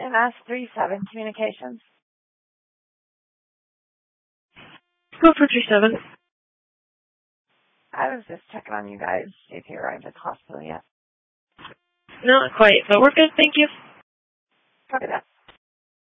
MS37 Communications. Go for 37. I was just checking on you guys, see if you arrived at the hospital yet. Not quite, but we're good, thank you. Copy that.